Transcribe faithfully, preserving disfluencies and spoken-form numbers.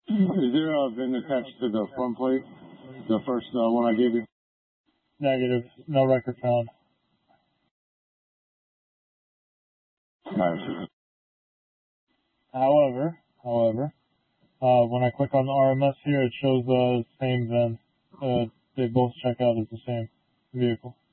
Is there a V I N attached to the front plate? The first uh, one I gave you? Negative. No record found. Nice. However, however, uh, when I click on the R M S here, it shows the same V I N. Uh, they both check out as the same vehicle.